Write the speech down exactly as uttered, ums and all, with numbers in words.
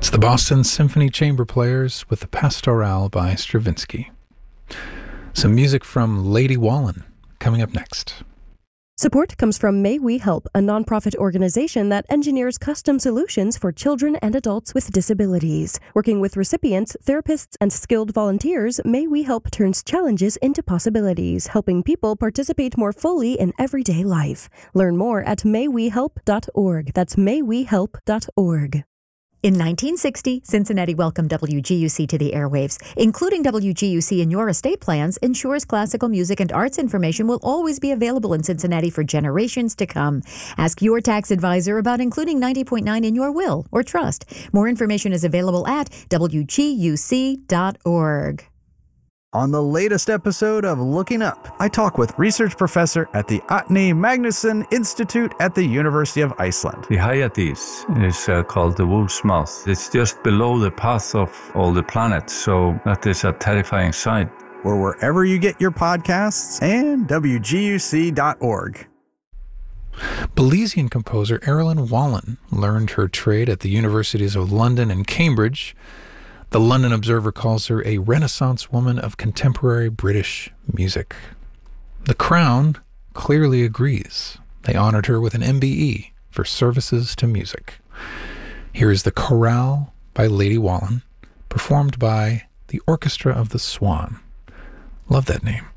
It's the Boston Symphony Chamber Players with the Pastorale by Stravinsky. Some music from Lady Wallen coming up next. Support comes from May We Help, a nonprofit organization that engineers custom solutions for children and adults with disabilities. Working with recipients, therapists, and skilled volunteers, May We Help turns challenges into possibilities, helping people participate more fully in everyday life. Learn more at may we help dot org. That's may we help dot org. In nineteen sixty, Cincinnati welcomed W G U C to the airwaves. Including W G U C in your estate plans ensures classical music and arts information will always be available in Cincinnati for generations to come. Ask your tax advisor about including ninety point nine in your will or trust. More information is available at w g u c dot org. On the latest episode of Looking Up, I talk with research professor at the Árni Magnússon Institute at the University of Iceland. The Hyades is uh, called the wolf's mouth. It's just below the path of all the planets, so that is a terrifying sight. Or wherever you get your podcasts and w g u c dot org. Belizean composer Erilyn Wallen learned her trade at the Universities of London and Cambridge. The London Observer calls her a Renaissance woman of contemporary British music. The Crown clearly agrees. They honored her with an M B E for services to music. Here is the Chorale by Lady Wallen, performed by the Orchestra of the Swan. Love that name.